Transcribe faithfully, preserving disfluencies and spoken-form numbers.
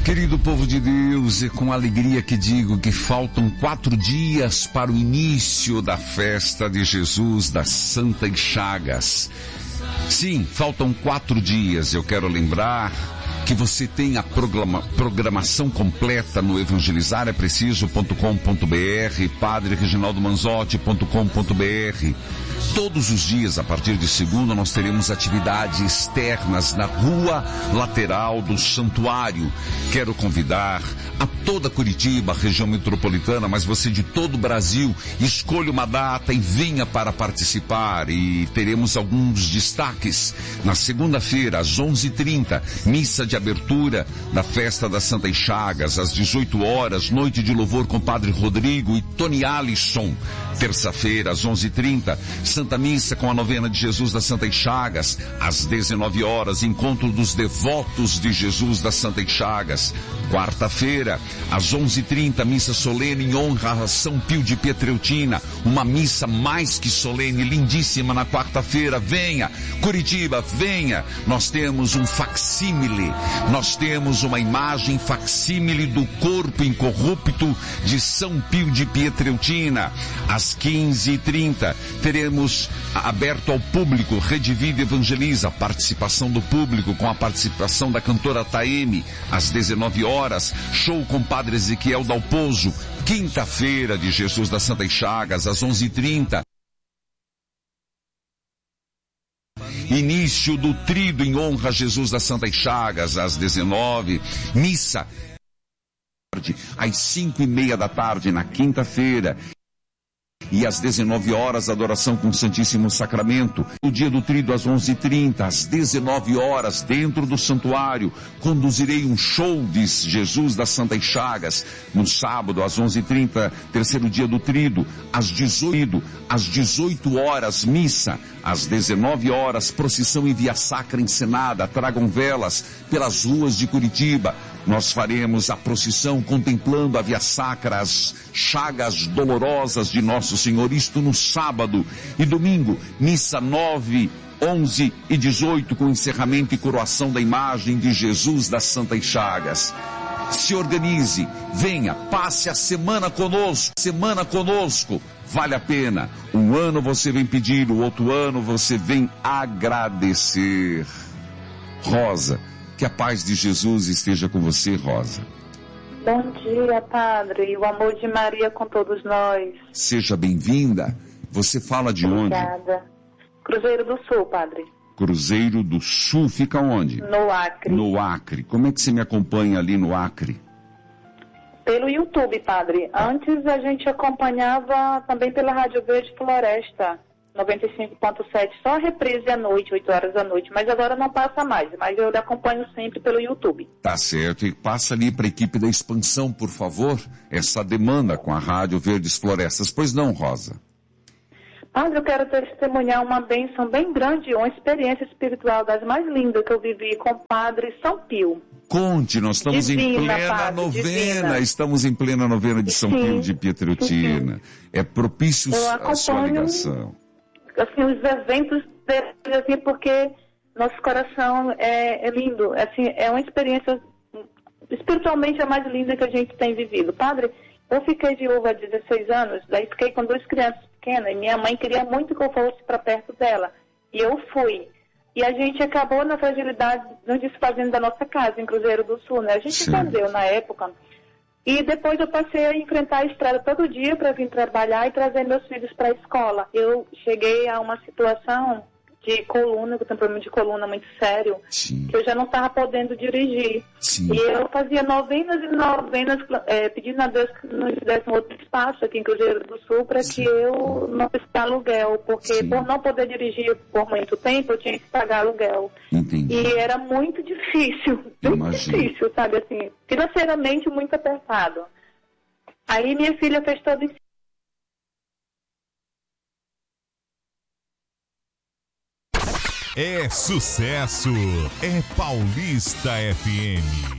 Querido povo de Deus, é com alegria que digo que faltam quatro dias para o início da festa de Jesus das Santas Chagas. Sim, faltam quatro dias. Eu quero lembrar que você tem a programa, programação completa no evangelizar é preciso ponto com ponto br, padre reginaldo manzotti ponto com ponto br. Todos os dias, a partir de segunda, nós teremos atividades externas na rua lateral do santuário. Quero convidar a toda Curitiba, região metropolitana, mas você de todo o Brasil, escolha uma data e venha para participar. E teremos alguns destaques. Na segunda-feira, às onze e trinta, missa de abertura da Festa das Santas Chagas. Às dezoito horas, noite de louvor com Padre Rodrigo e Tony Alisson. Terça-feira, às onze e trinta, Santa Missa com a novena de Jesus das Santas Chagas. Às dezenove horas, encontro dos devotos de Jesus das Santas Chagas. Quarta-feira, às onze e trinta, missa solene em honra a São Pio de Pietreutina. Uma missa mais que solene, lindíssima na quarta-feira. Venha, Curitiba, venha. Nós temos um facsímile, nós temos uma imagem facsímile do corpo incorrupto de São Pio de Pietreutina. Às quinze e trinta, teremos aberto ao público, Rede Vida Evangeliza, participação do público com a participação da cantora Taeme. Às dezenove horas, show com Padre Ezequiel Dalpozo. Quinta-feira de Jesus das Santas Chagas, às onze e trinta. Início do trido em honra a Jesus das Santas Chagas, às dezenove. Missa às cinco e meia da tarde na quinta-feira. E às dezenove horas, adoração com o Santíssimo Sacramento. No dia do trido, às onze e trinta, às dezenove horas, dentro do santuário, conduzirei um show de Jesus das Santas Chagas. No sábado, às onze e trinta, terceiro dia do trido, às dezoito, às dezoito horas, missa. Às dezenove horas, procissão em via sacra encenada. Tragam velas pelas ruas de Curitiba. Nós faremos a procissão contemplando a via sacra, as chagas dolorosas de Nosso Senhor, isto no sábado. E domingo, missa nove, onze e dezoito, com encerramento e coroação da imagem de Jesus das Santas Chagas. Se organize, venha, passe a semana conosco, semana conosco, vale a pena. Um ano você vem pedir, o outro ano você vem agradecer. Rosa, que a paz de Jesus esteja com você, Rosa. Bom dia, Padre, e o amor de Maria com todos nós. Seja bem-vinda. Você fala de onde? Obrigada. Cruzeiro do Sul, Padre. Cruzeiro do Sul, fica onde? No Acre. No Acre. Como é que você me acompanha ali no Acre? Pelo YouTube, Padre. Antes a gente acompanhava também pela Rádio Verde Floresta, noventa e cinco ponto sete, só a reprise à noite, oito horas da noite, mas agora não passa mais, mas eu lhe acompanho sempre pelo YouTube. Tá certo, e passa ali para a equipe da expansão, por favor, essa demanda com a Rádio Verdes Florestas. Pois não, Rosa? Padre, eu quero testemunhar uma bênção bem grande, uma experiência espiritual das mais lindas que eu vivi com o Padre São Pio. Conte, nós estamos divina, em plena padre, novena, divina. estamos em plena novena de São sim, Pio de Pietreutina. É propício a sua ligação. Assim, os eventos dele, assim, porque nosso coração é, é lindo, assim, é uma experiência espiritualmente a mais linda que a gente tem vivido. Padre, eu fiquei viúva há dezesseis anos, daí fiquei com duas crianças pequenas, e minha mãe queria muito que eu fosse para perto dela, e eu fui. E a gente acabou na fragilidade, nos desfazendo da nossa casa, em Cruzeiro do Sul, né? A gente Sim. vendeu na época. E depois eu passei a enfrentar a estrada todo dia para vir trabalhar e trazer meus filhos para a escola. Eu cheguei a uma situação de coluna, que eu tenho um problema de coluna muito sério, Sim. que eu já não estava podendo dirigir. Sim. E eu fazia novenas e novenas, é, pedindo a Deus que nos desse um outro espaço aqui em Cruzeiro do Sul para que eu não precisasse aluguel, porque Sim. por não poder dirigir por muito tempo, eu tinha que pagar aluguel. Entendi. E era muito difícil, muito Imagino. difícil, sabe, assim, financeiramente muito apertado. Aí minha filha fez todo isso. É sucesso, é Paulista F M.